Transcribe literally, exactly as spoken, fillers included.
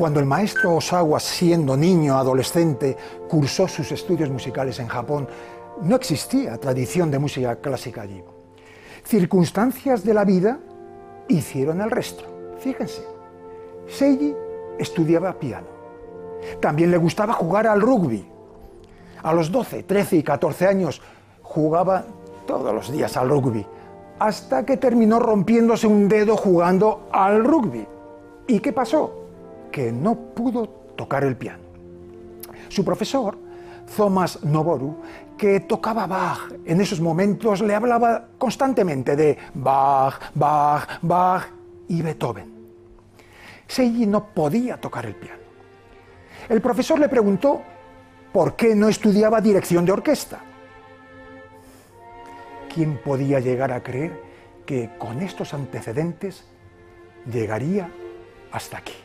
Cuando el maestro Osawa, siendo niño, adolescente, cursó sus estudios musicales en Japón, no existía tradición de música clásica allí. Circunstancias de la vida hicieron el resto. Fíjense, Seiji estudiaba piano. También le gustaba jugar al rugby. A los doce, trece y catorce años jugaba todos los días al rugby, hasta que terminó rompiéndose un dedo jugando al rugby. ¿Y qué pasó? Que no pudo tocar el piano. Su profesor, Thomas Noboru, que tocaba Bach, en esos momentos le hablaba constantemente de Bach, Bach, Bach y Beethoven. Seiji no podía tocar el piano. El profesor le preguntó por qué no estudiaba dirección de orquesta. ¿Quién podía llegar a creer que con estos antecedentes llegaría hasta aquí?